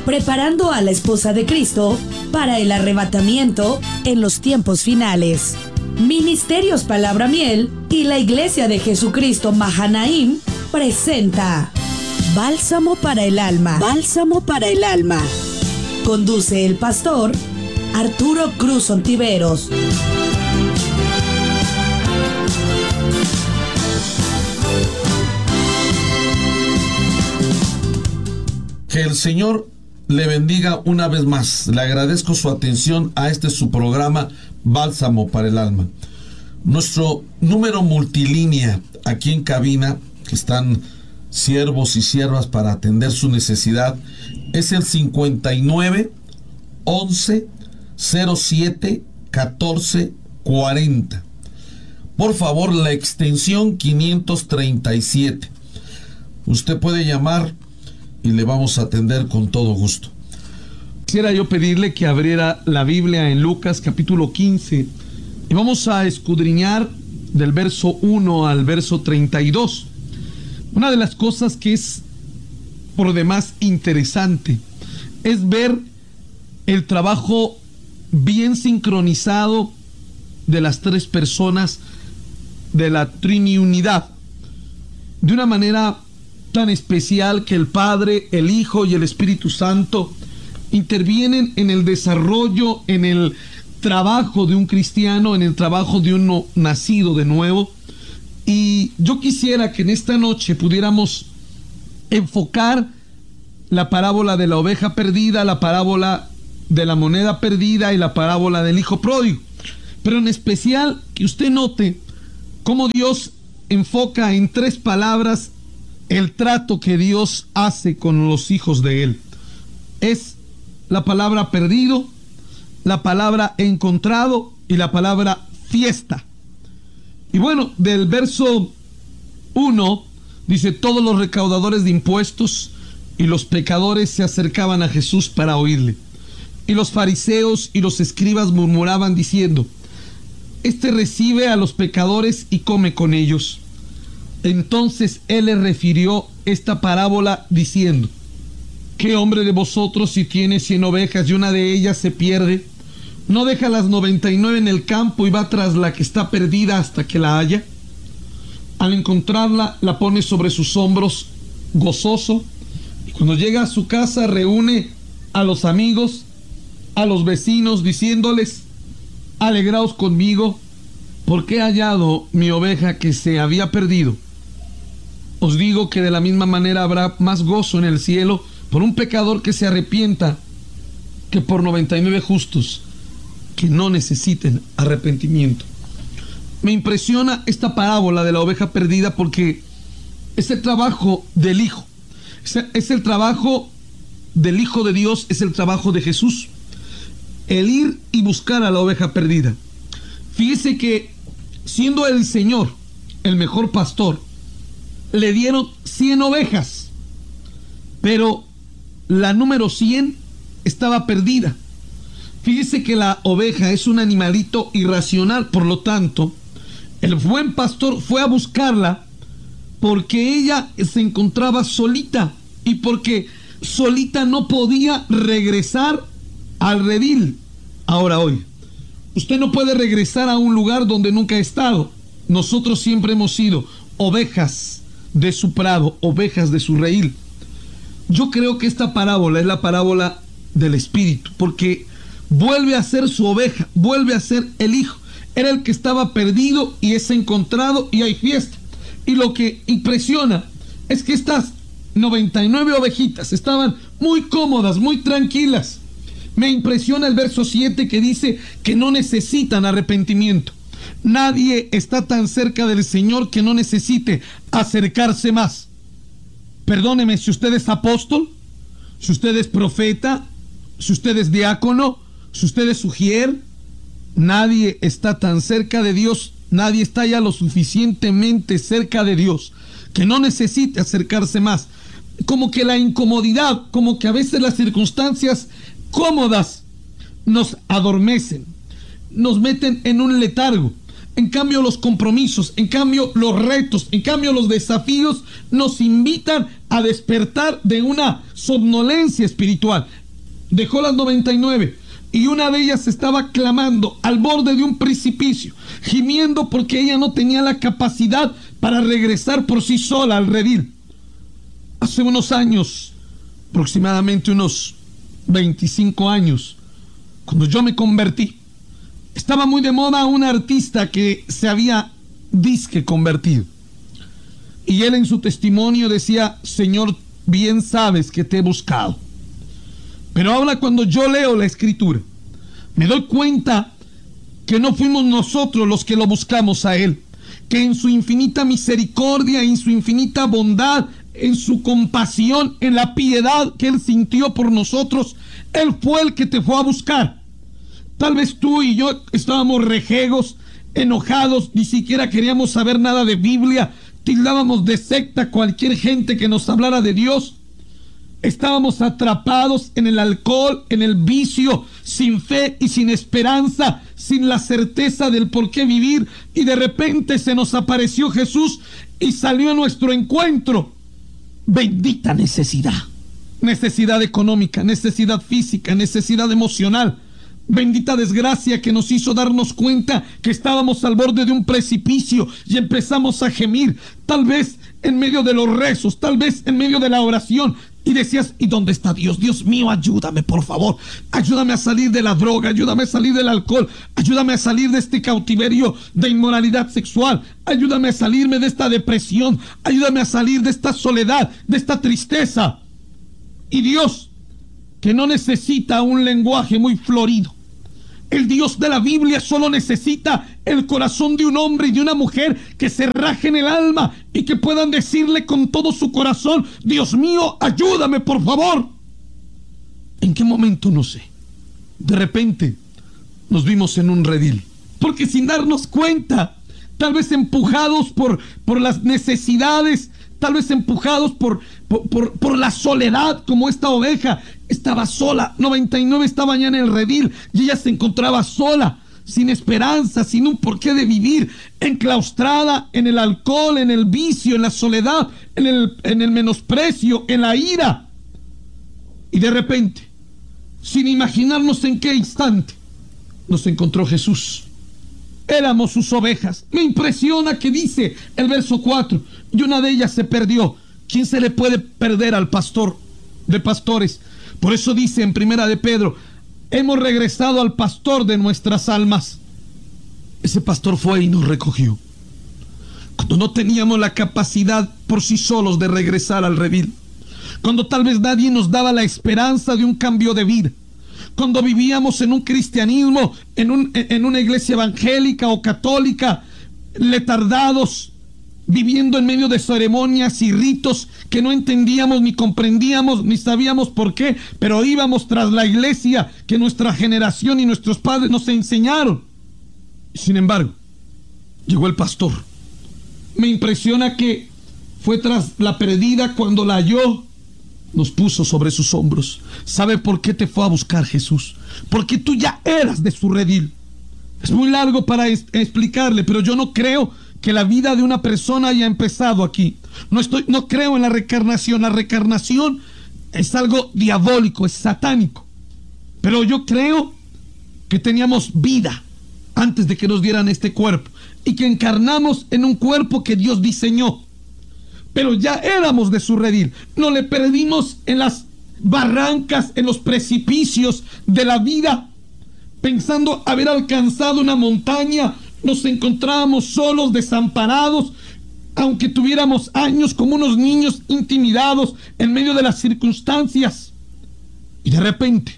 preparando a la esposa de Cristo para el arrebatamiento en los tiempos finales. Ministerios Palabra Miel y la Iglesia de Jesucristo Mahanaim presenta Bálsamo para el alma. Bálsamo para el alma. Conduce el pastor Arturo Cruz Ontiveros. Que el Señor le bendiga una vez más. Le agradezco su atención a su programa Bálsamo para el alma. Nuestro número multilínea aquí en cabina, que están siervos y siervas para atender su necesidad, es el 59 11 07 14 40. Por favor, la extensión 537. Usted puede llamar y le vamos a atender con todo gusto. Quisiera yo pedirle que abriera la Biblia en Lucas capítulo 15 y vamos a escudriñar del verso 1 al verso 32. Una de las cosas que es por demás interesante es ver el trabajo bien sincronizado de las tres personas de la Triniunidad, de una manera tan especial que el Padre, el Hijo y el Espíritu Santo intervienen en el desarrollo, en el trabajo de un cristiano, en el trabajo de uno nacido de nuevo. Y yo quisiera que en esta noche pudiéramos enfocar la parábola de la oveja perdida, la parábola de la moneda perdida y la parábola del hijo pródigo. Pero en especial que usted note cómo Dios enfoca en tres palabras el trato que Dios hace con los hijos de Él. Es la palabra perdido, la palabra encontrado y la palabra fiesta. Y bueno, del verso 1 dice: todos los recaudadores de impuestos y los pecadores se acercaban a Jesús para oírle. Y los fariseos y los escribas murmuraban diciendo: este recibe a los pecadores y come con ellos. Entonces él les refirió esta parábola diciendo: ¿qué hombre de vosotros, si tiene 100 ovejas y una de ellas se pierde, no deja las 99 en el campo y va tras la que está perdida hasta que la haya? Al encontrarla, la pone sobre sus hombros gozoso, y cuando llega a su casa reúne a los amigos, a los vecinos, diciéndoles: alegraos conmigo, porque he hallado mi oveja que se había perdido. Os digo que de la misma manera habrá más gozo en el cielo por un pecador que se arrepienta que por 99 justos que no necesiten arrepentimiento. Me impresiona esta parábola de la oveja perdida porque es el trabajo del Hijo. Es el trabajo del Hijo de Dios, es el trabajo de Jesús. El ir y buscar a la oveja perdida. Fíjese que siendo el Señor el mejor pastor, le dieron 100 ovejas, pero la número 100 estaba perdida. Fíjese que la oveja es un animalito irracional, por lo tanto, el buen pastor fue a buscarla porque ella se encontraba solita y porque solita no podía regresar al redil. Ahora, hoy, usted no puede regresar a un lugar donde nunca ha estado. Nosotros siempre hemos sido ovejas de su prado, ovejas de su redil. Yo creo que esta parábola es la parábola del Espíritu, porque vuelve a ser su oveja, vuelve a ser el Hijo. Era el que estaba perdido y es encontrado y hay fiesta. Y lo que impresiona es que estas 99 ovejitas estaban muy cómodas, muy tranquilas. Me impresiona el verso 7 que dice que no necesitan arrepentimiento. Nadie está tan cerca del Señor que no necesite acercarse más. Perdóneme, si usted es apóstol, si usted es profeta, si usted es diácono, si usted es ujier, nadie está tan cerca de Dios, nadie está ya lo suficientemente cerca de Dios que no necesite acercarse más. Como que la incomodidad, como que a veces las circunstancias cómodas nos adormecen, nos meten en un letargo. En cambio, los compromisos, en cambio, los retos, en cambio, los desafíos nos invitan a despertar de una somnolencia espiritual. Dejó las 99 y una de ellas estaba clamando al borde de un precipicio, gimiendo porque ella no tenía la capacidad para regresar por sí sola al redil. Hace unos años, aproximadamente unos 25 años, cuando yo me convertí, estaba muy de moda un artista que se había disque convertido. Y él en su testimonio decía: Señor, bien sabes que te he buscado. Pero ahora cuando yo leo la escritura, me doy cuenta que no fuimos nosotros los que lo buscamos a él, que en su infinita misericordia, en su infinita bondad, en su compasión, en la piedad que él sintió por nosotros, él fue el que te fue a buscar. Tal vez tú y yo estábamos rejegos, enojados, ni siquiera queríamos saber nada de Biblia, tildábamos de secta cualquier gente que nos hablara de Dios. Estábamos atrapados en el alcohol, en el vicio, sin fe y sin esperanza, sin la certeza del por qué vivir, y de repente se nos apareció Jesús y salió a nuestro encuentro. Bendita necesidad. Necesidad económica, necesidad física, necesidad emocional. Bendita desgracia que nos hizo darnos cuenta que estábamos al borde de un precipicio y empezamos a gemir, tal vez en medio de los rezos, tal vez en medio de la oración, y decías: ¿y dónde está Dios? Dios mío, ayúdame, por favor, ayúdame a salir de la droga, ayúdame a salir del alcohol, ayúdame a salir de este cautiverio de inmoralidad sexual, ayúdame a salirme de esta depresión, ayúdame a salir de esta soledad, de esta tristeza. Y Dios, que no necesita un lenguaje muy florido, el Dios de la Biblia solo necesita el corazón de un hombre y de una mujer que se rajen el alma y que puedan decirle con todo su corazón: Dios mío, ayúdame, por favor. ¿En qué momento? No sé. De repente nos vimos en un redil, porque sin darnos cuenta, tal vez empujados por las necesidades, tal vez empujados por la soledad, como esta oveja estaba sola. 99 estaban ya en el redil y ella se encontraba sola, sin esperanza, sin un porqué de vivir, enclaustrada en el alcohol, en el vicio, en la soledad, en el menosprecio, en la ira. Y de repente, sin imaginarnos en qué instante, nos encontró Jesús. Éramos sus ovejas. Me impresiona que dice el verso 4: y una de ellas se perdió. ¿Quién se le puede perder al pastor de pastores? Por eso dice en Primera de Pedro: hemos regresado al pastor de nuestras almas. Ese pastor fue y nos recogió cuando no teníamos la capacidad por sí solos de regresar al redil, cuando tal vez nadie nos daba la esperanza de un cambio de vida, cuando vivíamos en un cristianismo, en una iglesia evangélica o católica, letardados, viviendo en medio de ceremonias y ritos que no entendíamos, ni comprendíamos, ni sabíamos por qué, pero íbamos tras la iglesia que nuestra generación y nuestros padres nos enseñaron. Sin embargo, llegó el pastor. Me impresiona que fue tras la perdida, cuando la halló, nos puso sobre sus hombros. ¿Sabe por qué te fue a buscar Jesús? Porque tú ya eras de su redil. Es muy largo para explicarle, pero yo no creo que la vida de una persona haya empezado aquí. No creo en la reencarnación. La reencarnación es algo diabólico, es satánico. Pero yo creo que teníamos vida antes de que nos dieran este cuerpo, y que encarnamos en un cuerpo que Dios diseñó. Pero ya éramos de su redil. No le perdimos en las barrancas, en los precipicios de la vida, pensando haber alcanzado una montaña. Nos encontrábamos solos, desamparados, aunque tuviéramos años, como unos niños intimidados en medio de las circunstancias. Y de repente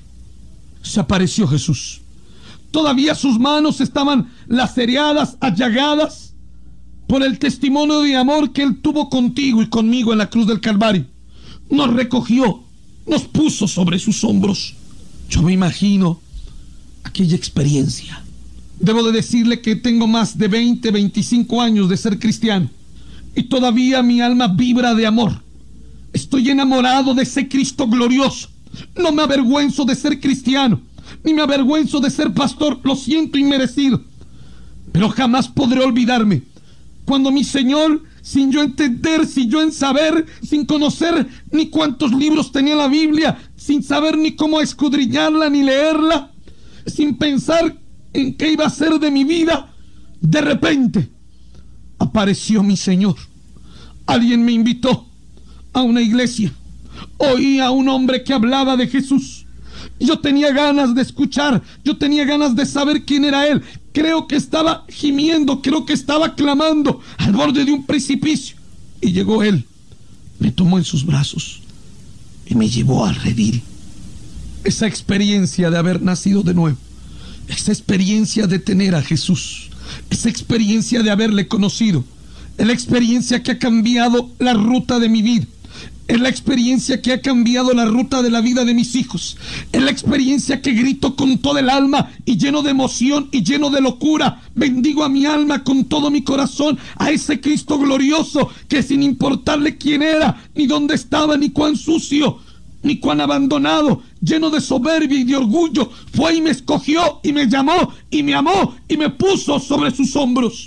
se apareció Jesús. Todavía sus manos estaban lacereadas, allagadas por el testimonio de amor que Él tuvo contigo y conmigo en la cruz del Calvario. Nos recogió, nos puso sobre sus hombros. Yo me imagino aquella experiencia. Debo de decirle que tengo más de 20, 25 años de ser cristiano, y todavía mi alma vibra de amor. Estoy enamorado de ese Cristo glorioso. No me avergüenzo de ser cristiano, ni me avergüenzo de ser pastor. Lo siento inmerecido, pero jamás podré olvidarme cuando mi Señor, sin yo entender, sin yo en saber, sin conocer ni cuántos libros tenía la Biblia, sin saber ni cómo escudriñarla ni leerla, sin pensar en qué iba a ser de mi vida, de repente apareció mi Señor. Alguien me invitó a una iglesia. Oí a un hombre que hablaba de Jesús. Yo tenía ganas de escuchar, yo tenía ganas de saber quién era Él. Creo que estaba gimiendo, creo que estaba clamando al borde de un precipicio. Y llegó Él, me tomó en sus brazos y me llevó al redil. Esa experiencia de haber nacido de nuevo, esa experiencia de tener a Jesús, esa experiencia de haberle conocido, es la experiencia que ha cambiado la ruta de mi vida. Es la experiencia que ha cambiado la ruta de la vida de mis hijos. Es la experiencia que grito con toda el alma y lleno de emoción y lleno de locura. Bendigo a mi alma con todo mi corazón a ese Cristo glorioso que, sin importarle quién era, ni dónde estaba, ni cuán sucio, ni cuán abandonado, lleno de soberbia y de orgullo, fue y me escogió y me llamó y me amó y me puso sobre sus hombros.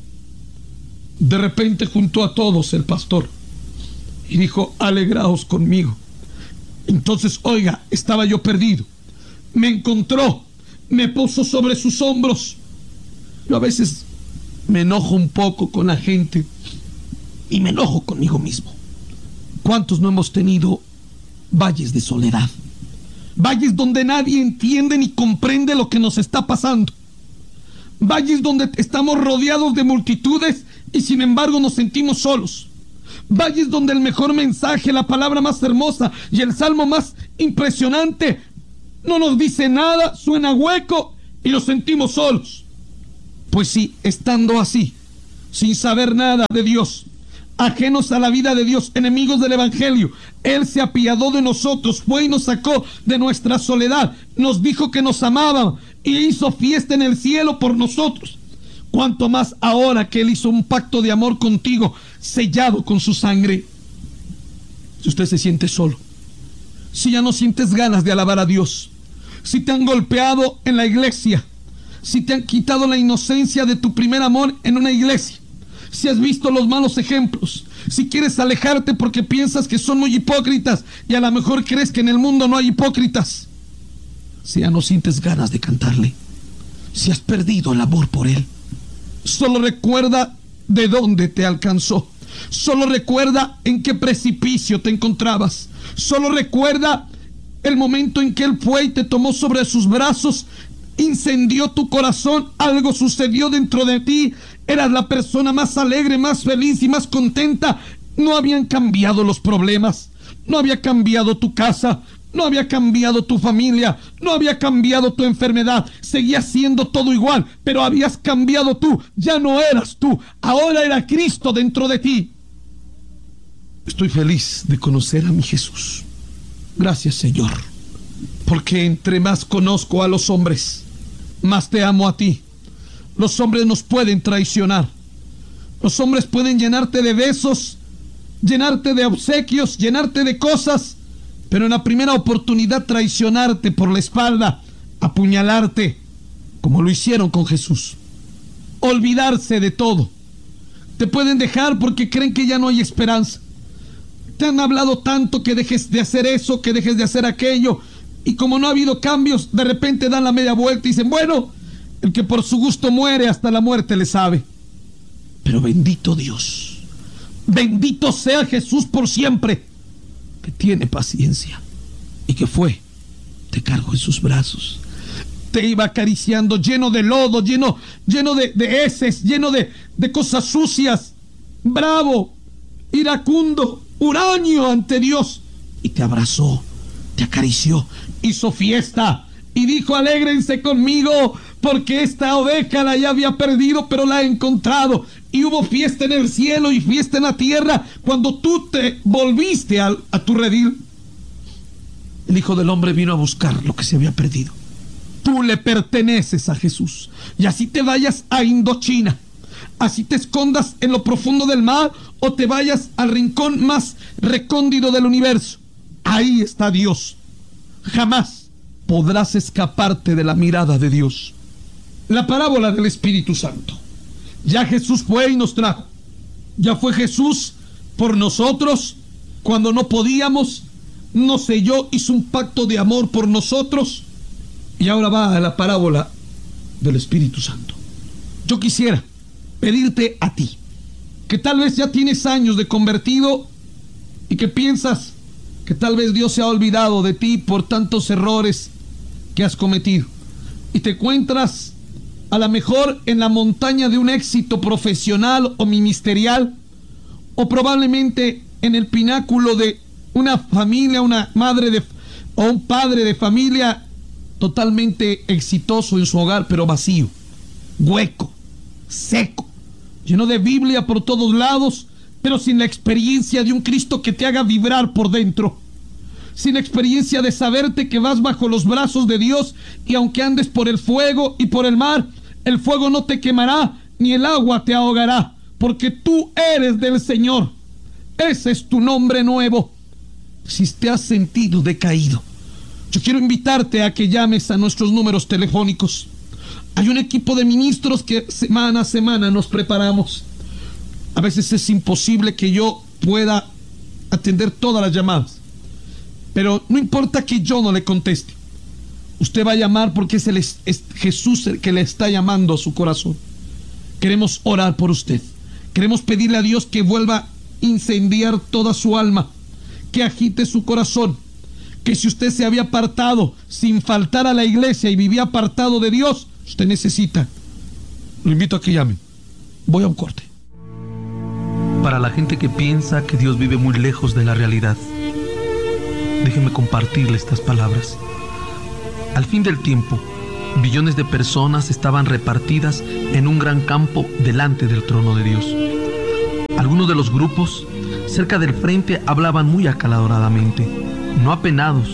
De repente juntó a todos el pastor y dijo: alegraos conmigo. Entonces, oiga, estaba yo perdido. Me encontró, me puso sobre sus hombros. Yo a veces me enojo un poco con la gente y me enojo conmigo mismo. ¿Cuántos no hemos tenido valles de soledad? Valles donde nadie entiende ni comprende lo que nos está pasando. Valles donde estamos rodeados de multitudes y sin embargo nos sentimos solos. Valles donde el mejor mensaje, la palabra más hermosa y el salmo más impresionante no nos dice nada, suena hueco y nos sentimos solos. Pues sí, estando así, sin saber nada de Dios, ajenos a la vida de Dios, enemigos del evangelio, Él se apiadó de nosotros, fue y nos sacó de nuestra soledad, nos dijo que nos amaba y hizo fiesta en el cielo por nosotros. Cuanto más ahora que Él hizo un pacto de amor contigo, sellado con su sangre. Si usted se siente solo, si ya no sientes ganas de alabar a Dios, si te han golpeado en la iglesia, si te han quitado la inocencia de tu primer amor en una iglesia, si has visto los malos ejemplos, si quieres alejarte porque piensas que son muy hipócritas y a lo mejor crees que en el mundo no hay hipócritas, si ya no sientes ganas de cantarle, si has perdido el amor por Él, solo recuerda de dónde te alcanzó. Solo recuerda en qué precipicio te encontrabas. Solo recuerda el momento en que Él fue y te tomó sobre sus brazos, incendió tu corazón, algo sucedió dentro de ti, eras la persona más alegre, más feliz y más contenta. No habían cambiado los problemas, no había cambiado tu casa, no había cambiado tu familia, no había cambiado tu enfermedad, seguía siendo todo igual, pero habías cambiado tú, ya no eras tú, ahora era Cristo dentro de ti. Estoy feliz de conocer a mi Jesús. Gracias, Señor, porque entre más conozco a los hombres, más te amo a ti. Los hombres nos pueden traicionar, los hombres pueden llenarte de besos, llenarte de obsequios, llenarte de cosas, pero en la primera oportunidad traicionarte por la espalda, apuñalarte, como lo hicieron con Jesús, olvidarse de todo. Te pueden dejar porque creen que ya no hay esperanza. Te han hablado tanto que dejes de hacer eso, que dejes de hacer aquello, y como no ha habido cambios, de repente dan la media vuelta y dicen: bueno, el que por su gusto muere, hasta la muerte le sabe. Pero bendito Dios, bendito sea Jesús por siempre, que tiene paciencia y que fue, te cargó en sus brazos, te iba acariciando lleno de lodo, lleno de heces, lleno de cosas sucias, bravo, iracundo, huraño ante Dios, y te abrazó, te acarició, hizo fiesta y dijo: alégrense conmigo porque esta oveja la ya había perdido pero la he encontrado. Y hubo fiesta en el cielo y fiesta en la tierra cuando tú te volviste a tu redil. El Hijo del Hombre vino a buscar lo que se había perdido. Tú le perteneces a Jesús. Y así te vayas a Indochina, así te escondas en lo profundo del mar o te vayas al rincón más recóndito del universo, ahí está Dios. Jamás podrás escaparte de la mirada de Dios. la parábola del Espíritu Santo. Ya Jesús fue y nos trajo. Ya fue Jesús por nosotros cuando no podíamos, nos selló, hizo un pacto de amor por nosotros. Y ahora va a la parábola del Espíritu Santo. Yo quisiera pedirte a ti, que tal vez ya tienes años de convertido y que piensas que tal vez Dios se ha olvidado de ti por tantos errores que has cometido, y te encuentras a lo mejor en la montaña de un éxito profesional o ministerial, o probablemente en el pináculo de una familia, una madre o un padre de familia totalmente exitoso en su hogar, pero vacío, hueco, seco, lleno de Biblia por todos lados, pero sin la experiencia de un Cristo que te haga vibrar por dentro, sin la experiencia de saberte que vas bajo los brazos de Dios, y aunque andes por el fuego y por el mar, el fuego no te quemará, ni el agua te ahogará, porque tú eres del Señor. Ese es tu nombre nuevo. Si te has sentido decaído, yo quiero invitarte a que llames a nuestros números telefónicos. Hay un equipo de ministros que semana a semana nos preparamos. A veces es imposible que yo pueda atender todas las llamadas, pero no importa que yo no le conteste. Usted va a llamar porque es Jesús el que le está llamando a su corazón. Queremos orar por usted. Queremos pedirle a Dios que vuelva a incendiar toda su alma, que agite su corazón, que si usted se había apartado sin faltar a la iglesia y vivía apartado de Dios, usted necesita. Lo invito a que llame. Voy a un corte. Para la gente que piensa que Dios vive muy lejos de la realidad, déjeme compartirle estas palabras. Al fin del tiempo, billones de personas estaban repartidas en un gran campo delante del trono de Dios. Algunos de los grupos cerca del frente hablaban muy acaloradamente, no apenados,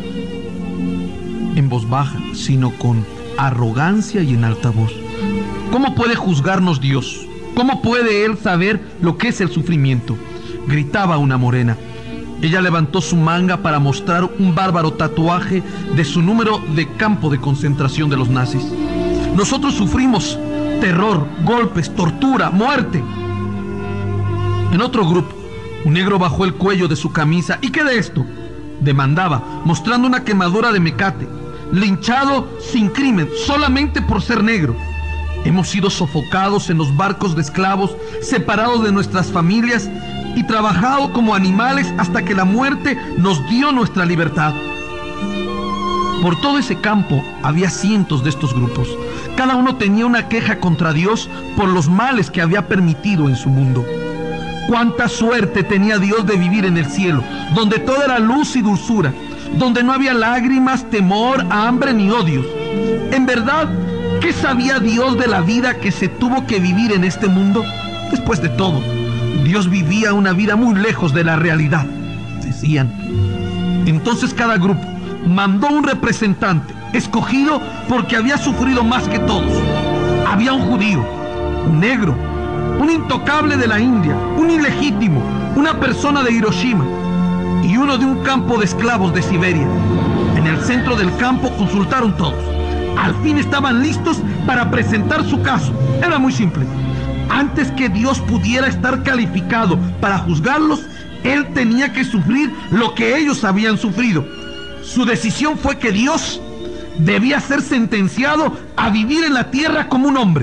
en voz baja, sino con arrogancia y en alta voz. ¿Cómo puede juzgarnos Dios? ¿Cómo puede Él saber lo que es el sufrimiento?, gritaba una morena. Ella levantó su manga para mostrar un bárbaro tatuaje de su número de campo de concentración de los nazis. Nosotros sufrimos terror, golpes, tortura, muerte. En otro grupo, un negro bajó el cuello de su camisa. ¿Y qué de esto?, demandaba, mostrando una quemadura de mecate. Linchado sin crimen, solamente por ser negro. Hemos sido sofocados en los barcos de esclavos, separados de nuestras familias y trabajado como animales hasta que la muerte nos dio nuestra libertad. Por todo ese campo había cientos de estos grupos. Cada uno tenía una queja contra Dios por los males que había permitido en su mundo. Cuánta suerte tenía Dios de vivir en el cielo, donde todo era luz y dulzura, donde no había lágrimas, temor, hambre ni odios. En verdad, ¿qué sabía Dios de la vida que se tuvo que vivir en este mundo? Después de todo, Dios vivía una vida muy lejos de la realidad, decían. Entonces cada grupo mandó un representante, escogido porque había sufrido más que todos. Había un judío, un negro, un intocable de la India, un ilegítimo, una persona de Hiroshima y uno de un campo de esclavos de Siberia. En el centro del campo consultaron todos. Al fin estaban listos para presentar su caso. Era muy simple. Antes que Dios pudiera estar calificado para juzgarlos, Él tenía que sufrir lo que ellos habían sufrido. Su decisión fue que Dios debía ser sentenciado a vivir en la tierra como un hombre.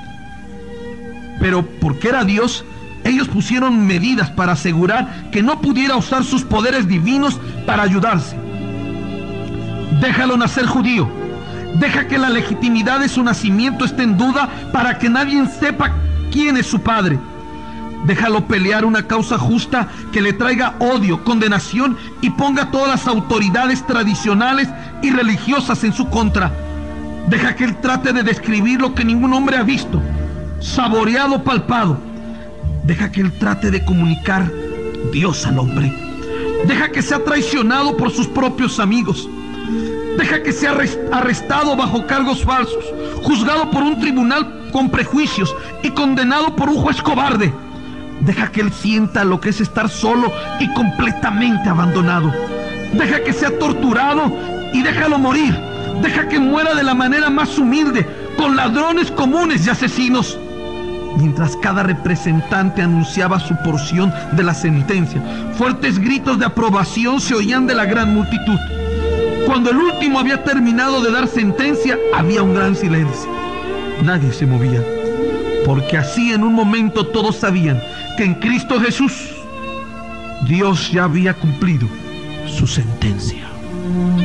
Pero porque era Dios, ellos pusieron medidas para asegurar que no pudiera usar sus poderes divinos para ayudarse. Déjalo nacer judío. Deja que la legitimidad de su nacimiento esté en duda para que nadie sepa quién es su padre. Déjalo pelear una causa justa que le traiga odio, condenación y ponga todas las autoridades tradicionales y religiosas en su contra. Deja que él trate de describir lo que ningún hombre ha visto, saboreado, palpado. Deja que él trate de comunicar Dios al hombre. Deja que sea traicionado por sus propios amigos. Deja que sea arrestado bajo cargos falsos, juzgado por un tribunal con prejuicios y condenado por un juez cobarde. Deja que él sienta lo que es estar solo y completamente abandonado. Deja que sea torturado y déjalo morir. Deja que muera de la manera más humilde, con ladrones comunes y asesinos. Mientras cada representante anunciaba su porción de la sentencia, fuertes gritos de aprobación se oían de la gran multitud. Cuando el último había terminado de dar sentencia, había un gran silencio. Nadie se movía, porque así en un momento todos sabían que en Cristo Jesús Dios ya había cumplido su sentencia.